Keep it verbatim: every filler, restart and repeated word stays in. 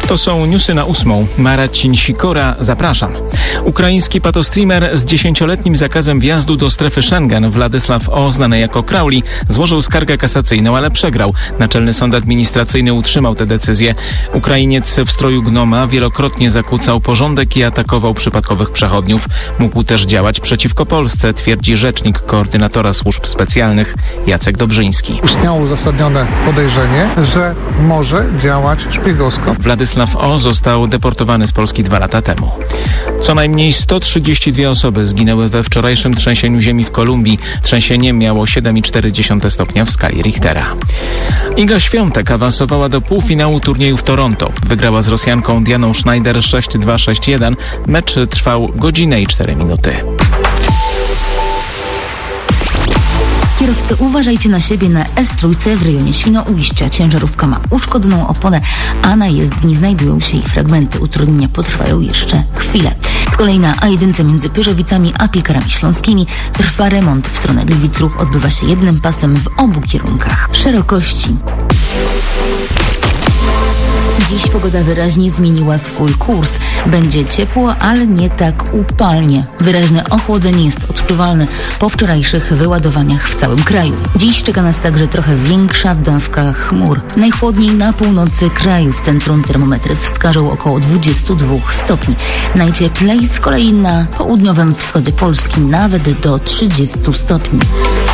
To są newsy na ósmą. Marcin Sikora, zapraszam. Ukraiński patostreamer z dziesięcioletnim zakazem wjazdu do strefy Schengen, Władysław O., znany jako Crowley, złożył skargę kasacyjną, ale przegrał. Naczelny Sąd Administracyjny utrzymał tę decyzję. Ukrainiec w stroju gnoma wielokrotnie zakłócał porządek i atakował przypadkowych przechodniów. Mógł też działać przeciwko Polsce, twierdzi rzecznik koordynatora służb specjalnych Jacek Dobrzyński. Istniało uzasadnione podejrzenie, że może działać szpiegowsko. Władysław O. został deportowany z Polski dwa lata temu. Co najmniej sto trzydzieści dwie osoby zginęły we wczorajszym trzęsieniu ziemi w Kolumbii. Trzęsienie miało siedem przecinek cztery stopnia w skali Richtera. Iga Świątek awansowała do półfinału turnieju w Toronto. Wygrała z Rosjanką Dianą Schneider sześć dwa sześć jeden. Mecz trwał godzinę i cztery minuty. Kierowcy, uważajcie na siebie na S trzy w rejonie Świnoujścia. Ciężarówka ma uszkodzoną oponę, a na jezdni znajdują się jej fragmenty. Utrudnienia potrwają jeszcze chwilę. Z kolei na A jeden między Pyrzowicami a Piekarami Śląskimi trwa remont. W stronę Gliwic ruch odbywa się jednym pasem w obu kierunkach. Szerokości. Dziś pogoda wyraźnie zmieniła swój kurs. Będzie ciepło, ale nie tak upalnie. Wyraźne ochłodzenie jest odczuwalne po wczorajszych wyładowaniach w całym kraju. Dziś czeka nas także trochę większa dawka chmur. Najchłodniej na północy kraju. W centrum termometry wskażą około dwadzieścia dwa stopni. Najcieplej z kolei na południowym wschodzie Polski, nawet do trzydziestu stopni.